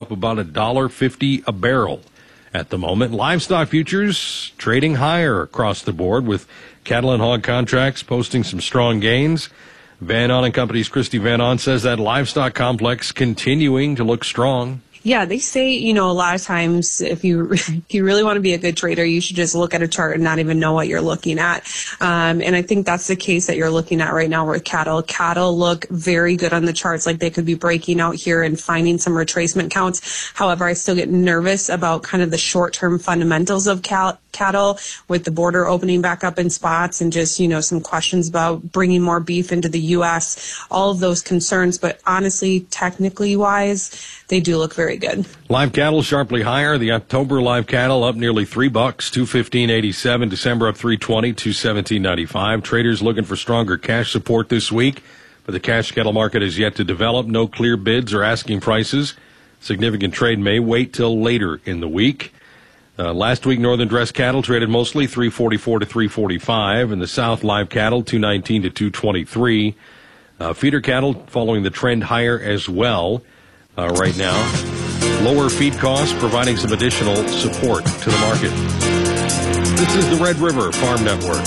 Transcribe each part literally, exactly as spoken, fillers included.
up about one dollar fifty a barrel at the moment. Livestock futures trading higher across the board, with cattle and hog contracts posting some strong gains. Van On and Company's Christy Van On says that livestock complex continuing to look strong. Yeah, they say, you know, a lot of times if you if you really want to be a good trader, you should just look at a chart and not even know what you're looking at. Um, and I think that's the case that you're looking at right now with cattle. Cattle look very good on the charts, like they could be breaking out here and finding some retracement counts. However, I still get nervous about kind of the short-term fundamentals of cal- cattle with the border opening back up in spots and just, you know, some questions about bringing more beef into the U S, all of those concerns. But honestly, technically wise, they do look very good. Live cattle sharply higher. The October live cattle up nearly three bucks, two fifteen eighty seven. December up three twenty, two seventeen ninety five. Traders looking for stronger cash support this week, but the cash cattle market is yet to develop. No clear bids or asking prices. Significant trade may wait till later in the week. Uh, last week, northern dress cattle traded mostly three forty-four to three forty-five, and the south live cattle two nineteen to two twenty-three. Uh, feeder cattle following the trend higher as well. Uh, right now, lower feed costs providing some additional support to the market. This is the Red River Farm Network.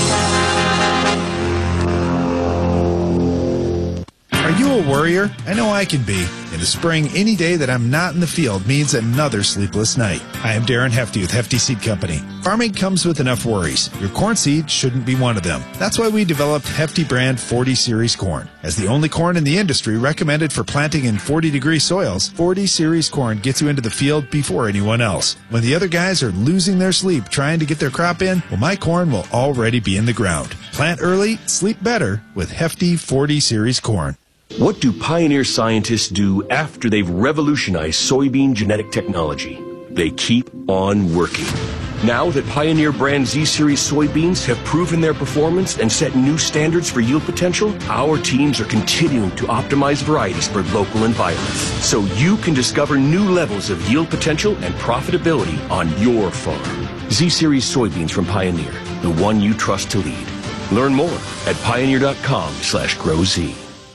Are you a worrier? I know I can be. In the spring, any day that I'm not in the field means another sleepless night. I am Darren Hefty with Hefty Seed Company. Farming comes with enough worries. Your corn seed shouldn't be one of them. That's why we developed Hefty brand forty series corn. As the only corn in the industry recommended for planting in forty degree soils, forty series corn gets you into the field before anyone else. When the other guys are losing their sleep trying to get their crop in, well, my corn will already be in the ground. Plant early, sleep better with Hefty forty series corn. What do Pioneer scientists do after they've revolutionized soybean genetic technology? They keep on working. Now that Pioneer brand Z-Series soybeans have proven their performance and set new standards for yield potential, our teams are continuing to optimize varieties for local environments, so you can discover new levels of yield potential and profitability on your farm. Z-Series soybeans from Pioneer, the one you trust to lead. Learn more at pioneer.com slash growz.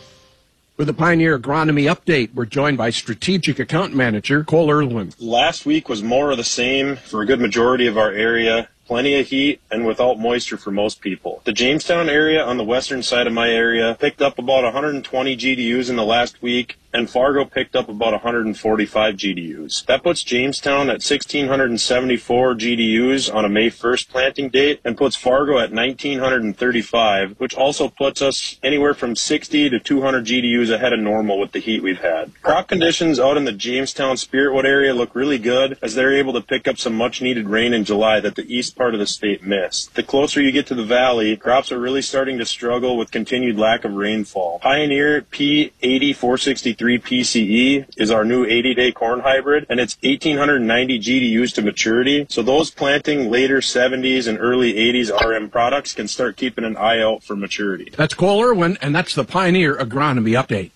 With the Pioneer Agronomy Update, we're joined by Strategic Account Manager Cole Irwin. Last week was more of the same for a good majority of our area. Plenty of heat and without moisture for most people. The Jamestown area on the western side of my area picked up about one hundred twenty G D Us in the last week, and Fargo picked up about one hundred forty-five G D Us. That puts Jamestown at one thousand six hundred seventy-four G D Us on a May first planting date and puts Fargo at one thousand nine hundred thirty-five, which also puts us anywhere from sixty to two hundred G D Us ahead of normal with the heat we've had. Crop conditions out in the Jamestown Spiritwood area look really good, as they're able to pick up some much needed rain in July that the east part of the state missed. The closer you get to the valley, crops are really starting to struggle with continued lack of rainfall. Pioneer P eighty four sixty-three P C E is our new eighty day corn hybrid, and it's one thousand eight hundred ninety G D Us to maturity, so those planting later seventies and early eighties R M products can start keeping an eye out for maturity. That's Cole Irwin, and that's the Pioneer Agronomy Update.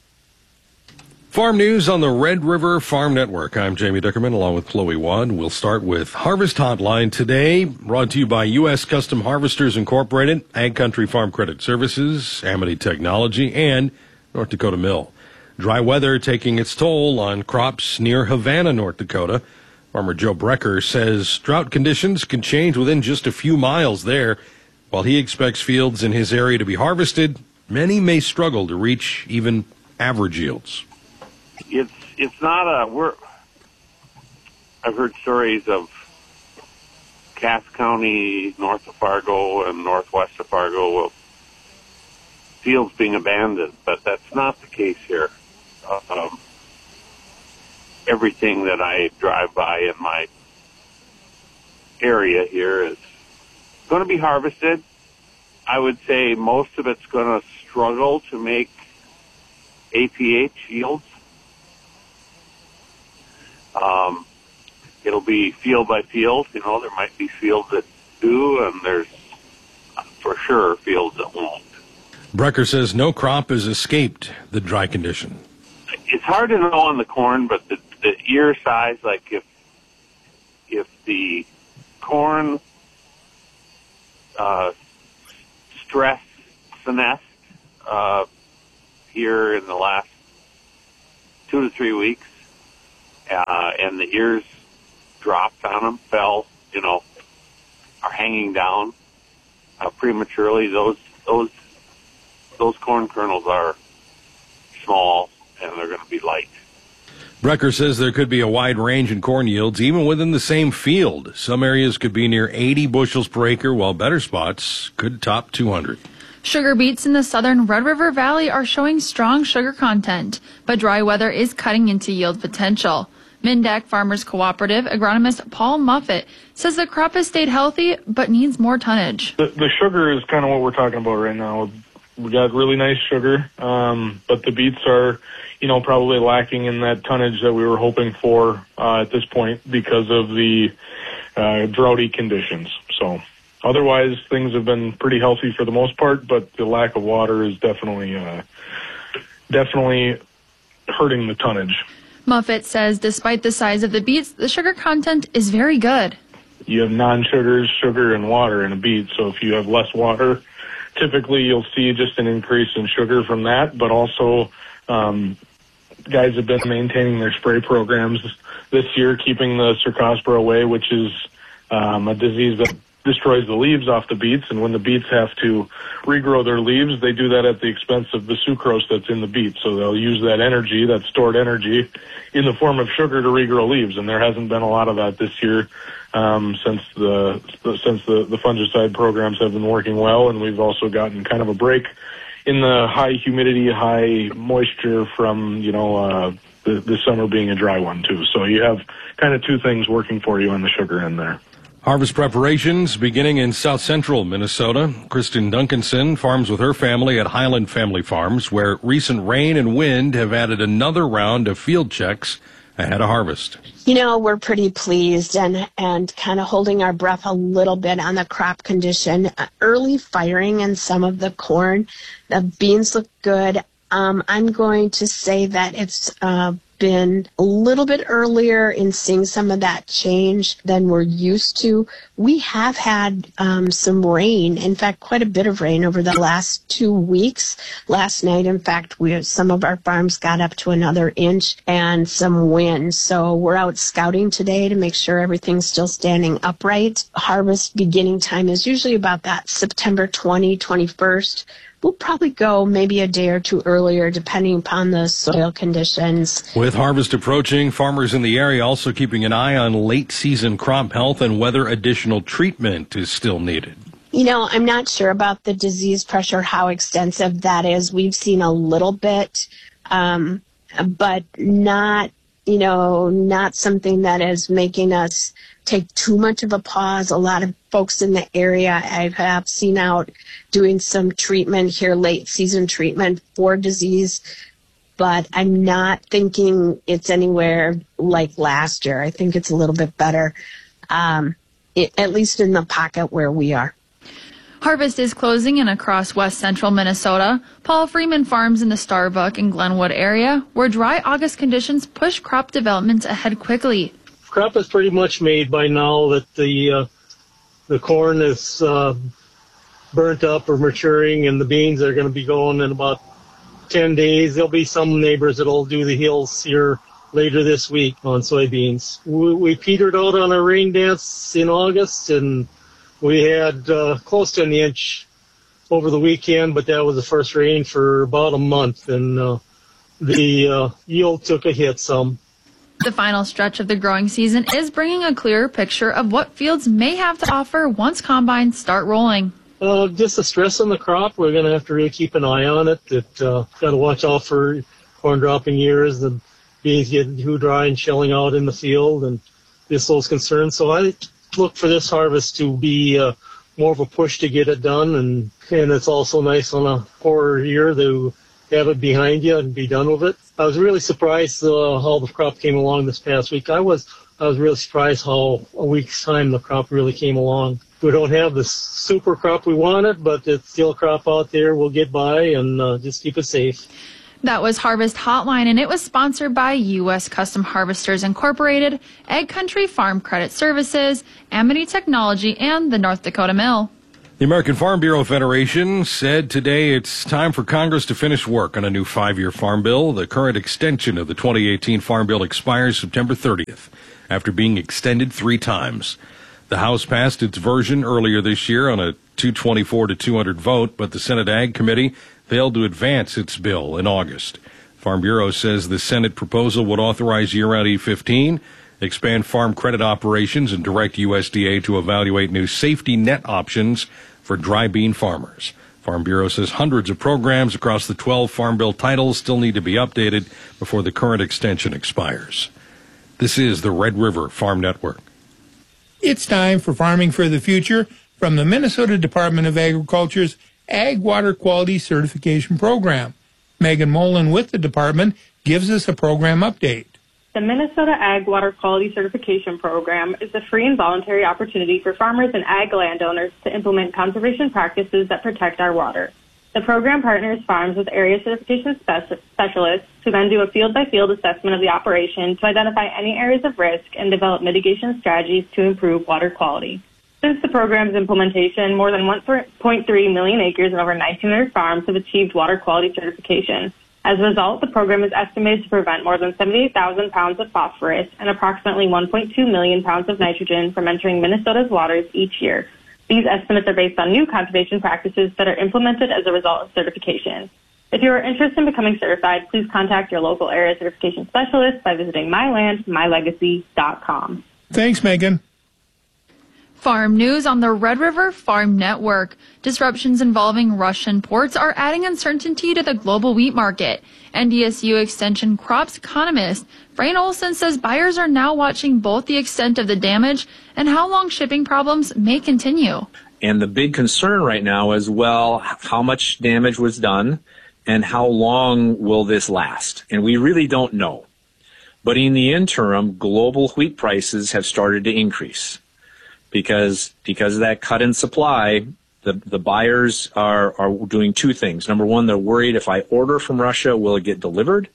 Farm news on the Red River Farm Network. I'm Jamie Dickerman along with Chloe Wadd. We'll start with Harvest Hotline today, brought to you by U S Custom Harvesters Incorporated, Ag Country Farm Credit Services, Amity Technology, and North Dakota Mill. Dry weather taking its toll on crops near Havana, North Dakota. Farmer Joe Brecker says drought conditions can change within just a few miles there. While he expects fields in his area to be harvested, many may struggle to reach even average yields. It's it's not a we're. I've heard stories of Cass County, north of Fargo, and northwest of Fargo, of fields being abandoned, but that's not the case here. Um, everything that I drive by in my area here is going to be harvested. I would say most of it's going to struggle to make A P H yields. Um, it'll be field by field. You know, there might be fields that do, and there's uh, for sure fields that won't. Brecker says no crop has escaped the dry condition. It's hard to know on the corn, but the, the ear size, like if if the corn uh, stress finessed uh, here in the last two to three weeks, uh, and the ears dropped on them, fell, you know, are hanging down uh, prematurely. Those those those corn kernels are small and they're going to be light. Brecker says there could be a wide range in corn yields even within the same field. Some areas could be near eighty bushels per acre, while better spots could top two hundred. Sugar beets in the southern Red River Valley are showing strong sugar content, but dry weather is cutting into yield potential. Mindac Farmers Cooperative agronomist Paul Muffett says the crop has stayed healthy but needs more tonnage. The, the sugar is kind of what we're talking about right now. We got really nice sugar, um, but the beets are, you know, probably lacking in that tonnage that we were hoping for uh, at this point because of the uh, droughty conditions. So otherwise, things have been pretty healthy for the most part, but the lack of water is definitely, uh, definitely hurting the tonnage. Muffett says despite the size of the beets, the sugar content is very good. You have non-sugars, sugar, and water in a beet, so if you have less water, typically you'll see just an increase in sugar from that, but also um, guys have been maintaining their spray programs this year, keeping the Cercospora away, which is um, a disease that destroys the leaves off the beets, and when the beets have to regrow their leaves, they do that at the expense of the sucrose that's in the beet. So they'll use that energy, that stored energy, in the form of sugar to regrow leaves, and there hasn't been a lot of that this year um, since the since the, the fungicide programs have been working well, and we've also gotten kind of a break in the high humidity, high moisture from, you know, uh, the, the summer being a dry one too. So you have kind of two things working for you on the sugar end there. Harvest preparations beginning in south central Minnesota. Kristen Duncanson farms with her family at Highland Family Farms, where recent rain and wind have added another round of field checks ahead of harvest. You know, we're pretty pleased and, and kind of holding our breath a little bit on the crop condition. Uh, early firing in some of the corn. The beans look good. Um, I'm going to say that it's uh, been a little bit earlier in seeing some of that change than we're used to. We have had um, some rain, in fact, quite a bit of rain over the last two weeks. Last night, in fact, we some of our farms got up to another inch and some wind. So we're out scouting today to make sure everything's still standing upright. Harvest beginning time is usually about that September twentieth, twenty-first. We'll probably go maybe a day or two earlier, depending upon the soil conditions. With harvest approaching, farmers in the area also keeping an eye on late-season crop health and whether additional treatment is still needed. You know, I'm not sure about the disease pressure, how extensive that is. We've seen a little bit, um, but not, you know, not something that is making us take too much of a pause. A lot of folks in the area I have seen out doing some treatment here, late season treatment for disease, but I'm not thinking it's anywhere like last year. I think it's a little bit better, um, it, at least in the pocket where we are. Harvest is closing in across west central Minnesota. Paul Freeman farms in the Starbuck and Glenwood area, where dry August conditions push crop development ahead quickly. Crop is pretty much made by now that the uh, the corn is uh, burnt up or maturing, and the beans are going to be going in about ten days. There'll be some neighbors that'll do the hills here later this week on soybeans. We, we petered out on our rain dance in August, and we had uh, close to an inch over the weekend, but that was the first rain for about a month, and uh, the uh, yield took a hit some. The final stretch of the growing season is bringing a clearer picture of what fields may have to offer once combines start rolling. Uh, just the stress on the crop. We're going to have to really keep an eye on it. That uh, got to watch out for corn dropping years, the beans getting too dry and shelling out in the field, and just those concerns. So I look for this harvest to be uh, more of a push to get it done, and and it's also nice on a poorer year to have it behind you and be done with it. I was really surprised uh, how the crop came along this past week. I was I was really surprised how a week's time the crop really came along. We don't have the super crop we wanted, but it's still a crop out there. We'll get by and uh, just keep it safe. That was Harvest Hotline, and it was sponsored by U S Custom Harvesters Incorporated, Ag Country Farm Credit Services, Amity Technology, and the North Dakota Mill. The American Farm Bureau Federation said today it's time for Congress to finish work on a new five-year farm bill. The current extension of the twenty eighteen Farm Bill expires September thirtieth after being extended three times. The House passed its version earlier this year on a two twenty-four to two hundred vote, but the Senate Ag Committee failed to advance its bill in August. Farm Bureau says the Senate proposal would authorize year-round E fifteen, expand farm credit operations, and direct U S D A to evaluate new safety net options for dry bean farmers. Farm Bureau says hundreds of programs across the twelve Farm Bill titles still need to be updated before the current extension expires. This is the Red River Farm Network. It's time for Farming for the Future from the Minnesota Department of Agriculture's Ag Water Quality Certification Program. Megan Mullen with the department gives us a program update. The Minnesota Ag Water Quality Certification Program is a free and voluntary opportunity for farmers and ag landowners to implement conservation practices that protect our water. The program partners farms with area certification speci- specialists who then do a field-by-field assessment of the operation to identify any areas of risk and develop mitigation strategies to improve water quality. Since the program's implementation, more than one point three million acres and over nineteen hundred farms have achieved water quality certification. As a result, the program is estimated to prevent more than seventy-eight thousand pounds of phosphorus and approximately one point two million pounds of nitrogen from entering Minnesota's waters each year. These estimates are based on new conservation practices that are implemented as a result of certification. If you are interested in becoming certified, please contact your local area certification specialist by visiting my land my legacy dot com. Thanks, Megan. Farm news on the Red River Farm Network. Disruptions involving Russian ports are adding uncertainty to the global wheat market. N D S U Extension crops economist Frayne Olson says buyers are now watching both the extent of the damage and how long shipping problems may continue. And the big concern right now is, well, how much damage was done and how long will this last? And we really don't know. But in the interim, global wheat prices have started to increase. Because because of that cut in supply, the, the buyers are, are doing two things. Number one, they're worried if I order from Russia, will it get delivered?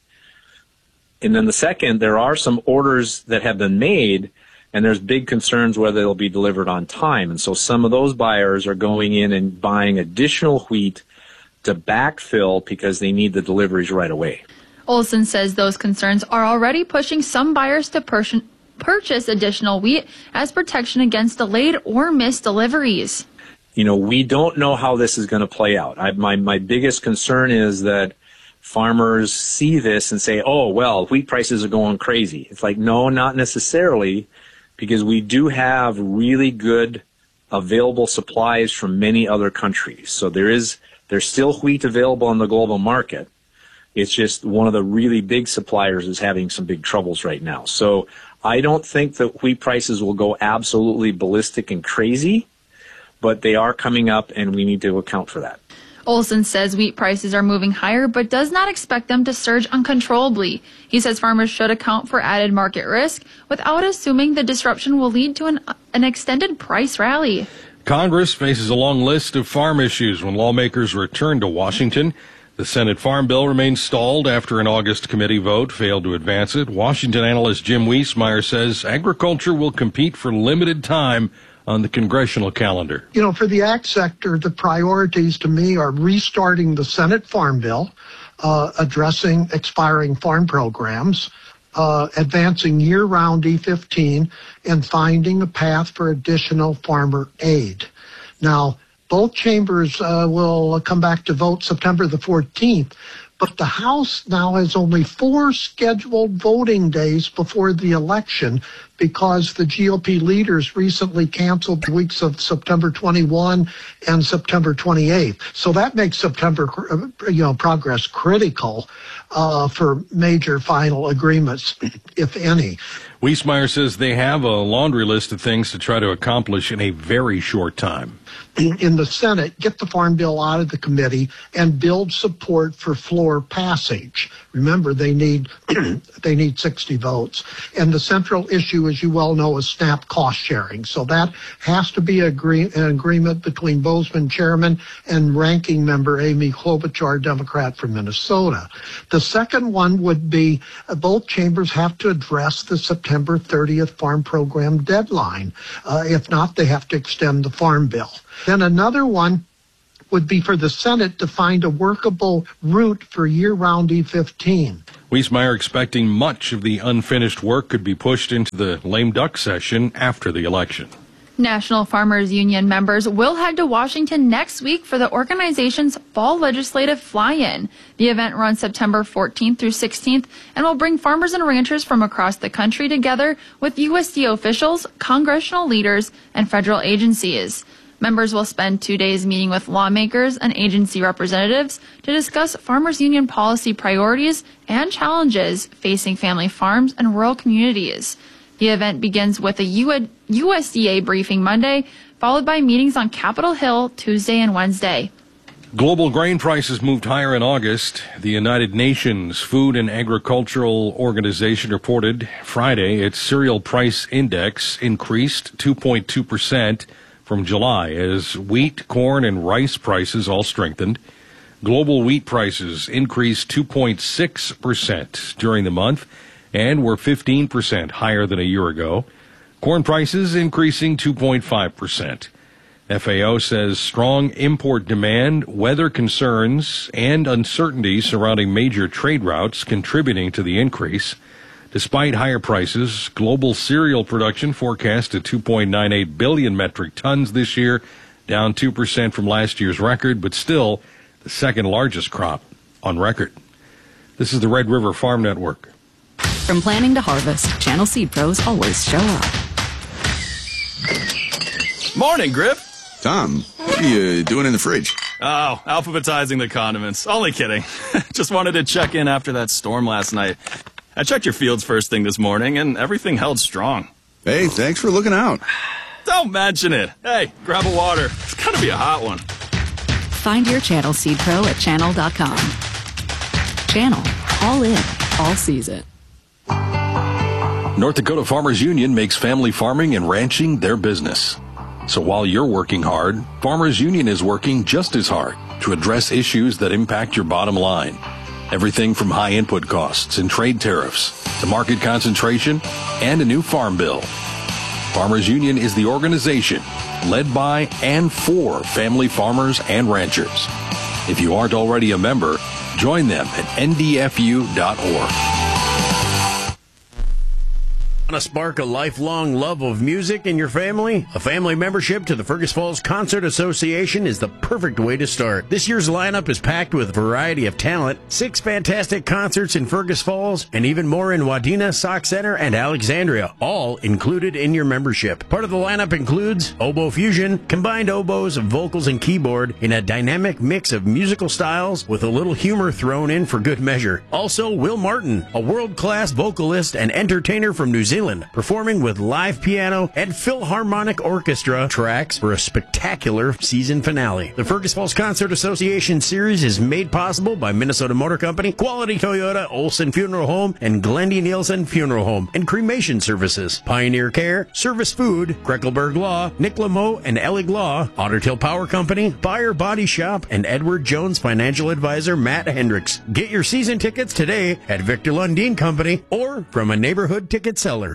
And then the second, there are some orders that have been made, and there's big concerns whether they'll be delivered on time. And so some of those buyers are going in and buying additional wheat to backfill because they need the deliveries right away. Olson says those concerns are already pushing some buyers to purchase purchase additional wheat as protection against delayed or missed deliveries. You know, we don't know how this is going to play out. I, my, my biggest concern is that farmers see this and say, oh, well, wheat prices are going crazy. It's like, no, not necessarily, because we do have really good available supplies from many other countries. So there is, there's still wheat available on the global market. It's just one of the really big suppliers is having some big troubles right now. So I don't think that wheat prices will go absolutely ballistic and crazy, but they are coming up, and we need to account for that. Olson says wheat prices are moving higher, but does not expect them to surge uncontrollably. He says farmers should account for added market risk without assuming the disruption will lead to an, an extended price rally. Congress faces a long list of farm issues when lawmakers return to Washington. The Senate Farm Bill remains stalled after an August committee vote failed to advance it. Washington analyst Jim Wiesmeyer says agriculture will compete for limited time on the congressional calendar. You know, for the ag sector, the priorities to me are restarting the Senate Farm Bill, uh, addressing expiring farm programs, uh, advancing year-round E fifteen, and finding a path for additional farmer aid. Now, both chambers uh, will come back to vote September the fourteenth, but the House now has only four scheduled voting days before the election because the G O P leaders recently canceled the weeks of September twenty-first and September twenty-eighth. So that makes September, you know, progress critical uh, for major final agreements, if any. Wiesmeyer says they have a laundry list of things to try to accomplish in a very short time. In the Senate, get the Farm Bill out of the committee and build support for floor passage. Remember, they need they need sixty votes. And the central issue, as you well know, is SNAP cost sharing. So that has to be agree, an agreement between Bozeman chairman and ranking member Amy Klobuchar, Democrat from Minnesota. The second one would be uh, both chambers have to address the September thirtieth farm program deadline. Uh, if not, they have to extend the Farm Bill. month. Then another one would be for the Senate to find a workable route for year-round E fifteen. Wiesmeyer expecting much of the unfinished work could be pushed into the lame duck session after the election. National Farmers Union members will head to Washington next week for the organization's fall legislative fly-in. The event runs September fourteenth through sixteenth and will bring farmers and ranchers from across the country together with U S D A officials, congressional leaders, and federal agencies. Members will spend two days meeting with lawmakers and agency representatives to discuss Farmers Union policy priorities and challenges facing family farms and rural communities. The event begins with a U S D A briefing Monday, followed by meetings on Capitol Hill Tuesday and Wednesday. Global grain prices moved higher in August. The United Nations Food and Agricultural Organization reported Friday its cereal price index increased two point two percent from July as wheat, corn, and rice prices all strengthened. Global wheat prices increased two point six percent during the month and were fifteen percent higher than a year ago. Corn prices increasing two point five percent. F A O says strong import demand, weather concerns, and uncertainty surrounding major trade routes contributing to the increase. Despite higher prices, global cereal production forecast at two point nine eight billion metric tons this year, down two percent from last year's record, but still the second largest crop on record. This is the Red River Farm Network. From planning to harvest, Channel Seed Pros always show up. Morning, Grip. Tom, what are you doing in the fridge? Oh, alphabetizing the condiments. Only kidding. Just wanted to check in after that storm last night. I checked your fields first thing this morning, and everything held strong. Hey, thanks for looking out. Don't mention it. Hey, grab a water. It's gotta be a hot one. Find your Channel Seed Pro at channel dot com. Channel. All in. All season. North Dakota Farmers Union makes family farming and ranching their business. So while you're working hard, Farmers Union is working just as hard to address issues that impact your bottom line. Everything from high input costs and trade tariffs to market concentration and a new farm bill. Farmers Union is the organization led by and for family farmers and ranchers. If you aren't already a member, join them at N D F U dot org. Want to spark a lifelong love of music in your family? A family membership to the Fergus Falls Concert Association is the perfect way to start. This year's lineup is packed with a variety of talent, six fantastic concerts in Fergus Falls, and even more in Wadena, Sauk Center, and Alexandria, all included in your membership. Part of the lineup includes Oboe Fusion, combined oboes, vocals, and keyboard in a dynamic mix of musical styles with a little humor thrown in for good measure. Also, Will Martin, a world-class vocalist and entertainer from New Zealand, performing with live piano and Philharmonic Orchestra tracks for a spectacular season finale. The Fergus Falls Concert Association Series is made possible by Minnesota Motor Company, Quality Toyota, Olson Funeral Home, and Glendy Nielsen Funeral Home, and Cremation Services, Pioneer Care, Service Food, Kreckelberg Law, Nick Lameau and Elig Law, Otter Tail Power Company, Buyer Body Shop, and Edward Jones Financial Advisor Matt Hendricks. Get your season tickets today at Victor Lundin Company or from a neighborhood ticket seller.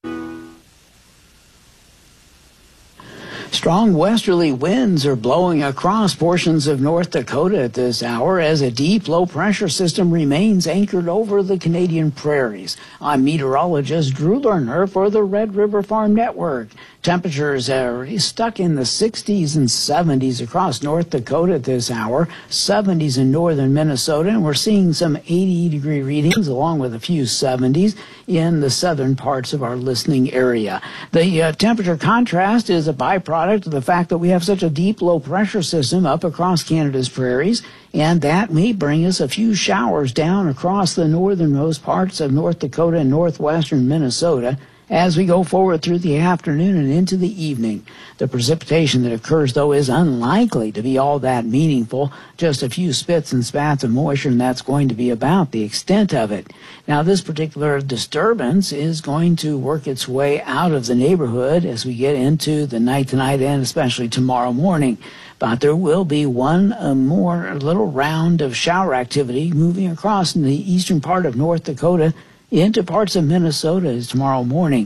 Strong westerly winds are blowing across portions of North Dakota at this hour as a deep low-pressure system remains anchored over the Canadian prairies. I'm meteorologist Drew Lerner for the Red River Farm Network. Temperatures are stuck in the sixties and seventies across North Dakota at this hour, seventies in northern Minnesota, and we're seeing some eighty degree readings along with a few seventies in the southern parts of our listening area. The uh, temperature contrast is a byproduct of the fact that we have such a deep low pressure system up across Canada's prairies, and that may bring us a few showers down across the northernmost parts of North Dakota and northwestern Minnesota as we go forward through the afternoon and into the evening. The precipitation that occurs, though, is unlikely to be all that meaningful, just a few spits and spats of moisture, and that's going to be about the extent of it. Now, this particular disturbance is going to work its way out of the neighborhood as we get into the night tonight and especially tomorrow morning. But there will be one uh, more little round of shower activity moving across in the eastern part of North Dakota into parts of Minnesota tomorrow morning.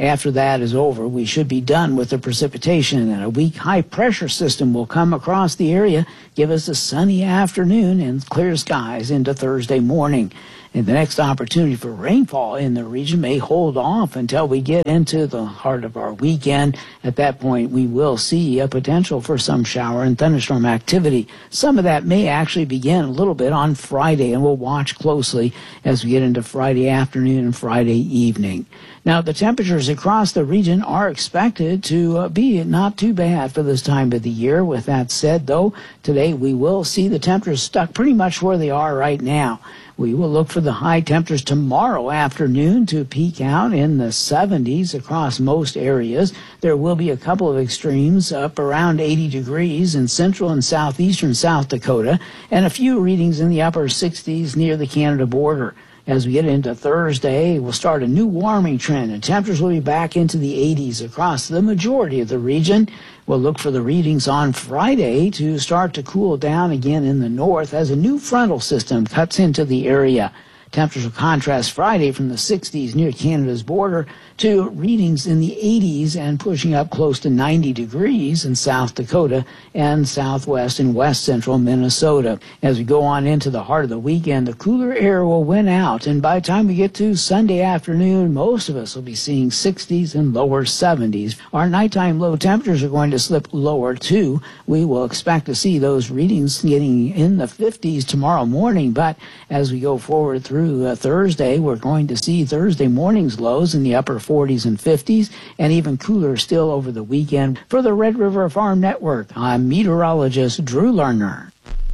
After that is over, we should be done with the precipitation, and a weak high-pressure system will come across the area, give us a sunny afternoon and clear skies into Thursday morning. And the next opportunity for rainfall in the region may hold off until we get into the heart of our weekend. At that point, we will see a potential for some shower and thunderstorm activity. Some of that may actually begin a little bit on Friday, and we'll watch closely as we get into Friday afternoon and Friday evening. Now, the temperatures across the region are expected to uh, be not too bad for this time of the year. With that said, though, today we will see the temperatures stuck pretty much where they are right now. We will look for the high temperatures tomorrow afternoon to peak out in the seventies across most areas. There will be a couple of extremes up around eighty degrees in central and southeastern South Dakota, and a few readings in the upper sixties near the Canada border. As we get into Thursday, we'll start a new warming trend, and temperatures will be back into the eighties across the majority of the region. We'll look for the readings on Friday to start to cool down again in the north as a new frontal system cuts into the area. Temperatures will contrast Friday from the sixties near Canada's border to readings in the eighties and pushing up close to ninety degrees in South Dakota and southwest and west central Minnesota. As we go on into the heart of the weekend, the cooler air will win out, and by the time we get to Sunday afternoon, most of us will be seeing sixties and lower seventies. Our nighttime low temperatures are going to slip lower too. We will expect to see those readings getting in the fifties tomorrow morning, but as we go forward through uh, Thursday, we're going to see Thursday morning's lows in the upper forties and fifties, and even cooler still over the weekend. For the Red River Farm Network, I'm meteorologist Drew Lerner.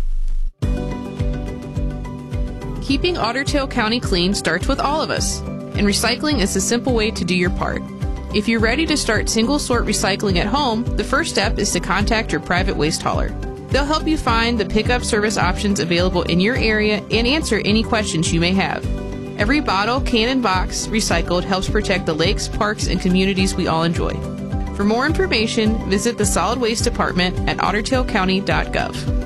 Keeping Otter Tail County clean starts with all of us, and recycling is a simple way to do your part. If you're ready to start single-sort recycling at home, the first step is to contact your private waste hauler. They'll help you find the pickup service options available in your area and answer any questions you may have. Every bottle, can, and box recycled helps protect the lakes, parks, and communities we all enjoy. For more information, visit the Solid Waste Department at otter tail county dot gov.